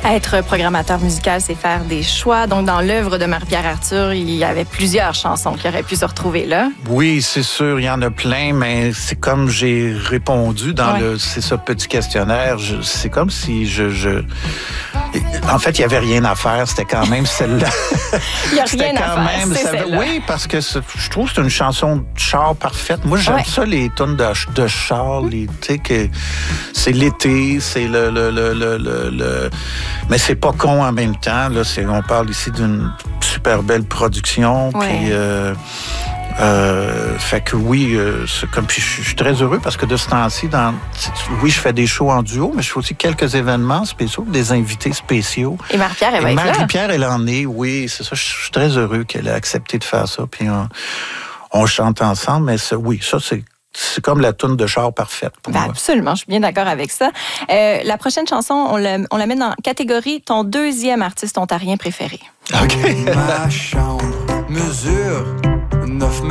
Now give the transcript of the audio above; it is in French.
Être programmateur musical, c'est faire des choix. Donc, dans l'œuvre de Marie-Pierre Arthur, il y avait plusieurs chansons qui auraient pu se retrouver là. Oui, c'est sûr, il y en a plein, mais c'est comme j'ai répondu dans c'est ce petit questionnaire. C'est comme si en fait, il n'y avait rien à faire. C'était quand même celle-là. Il n'y a rien à faire, c'est celle-là. Oui, parce que je trouve que c'est une chanson de char parfaite. Moi, j'aime ça, les tunes de char. Tu sais, que c'est l'été, c'est mais c'est pas con en même temps. Là, on parle ici d'une super belle production. Puis, fait que oui, c'est comme. Puis je suis très heureux parce que de ce temps-ci, oui, je fais des shows en duo, mais je fais aussi quelques événements spéciaux, des invités spéciaux. Et Marie-Pierre, elle va être là. Marie-Pierre, elle en est, oui, c'est ça. Je suis très heureux qu'elle ait accepté de faire ça. Puis on chante ensemble, mais oui, ça, c'est comme la toune de char parfaite pour moi. Absolument, je suis bien d'accord avec ça. La prochaine chanson, on la met dans catégorie ton deuxième artiste ontarien préféré. OK. Ma chambre,